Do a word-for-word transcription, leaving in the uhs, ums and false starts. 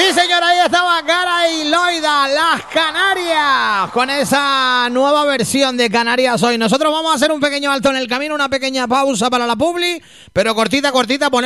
Sí, señora, ahí estaba Gara y Loida, las Canarias, con esa nueva versión de Canarias Hoy. Nosotros vamos a hacer un pequeño alto en el camino, una pequeña pausa para la publi, pero cortita, cortita, ponemos